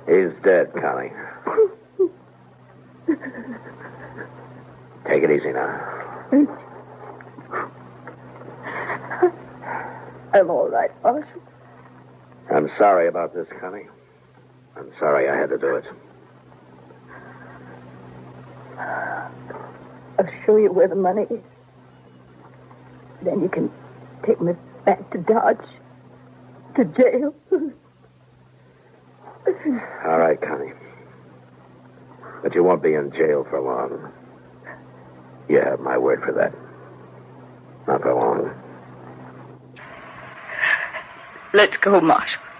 He's dead, Connie. Take it easy now. I'm all right, Marshal. I'm sorry about this, Connie. I'm sorry I had to do it. I'll show you where the money is. Then you can take me back to Dodge. To jail. All right, Connie. But you won't be in jail for long. You have my word for that. Not for long. Let's go, Marshal.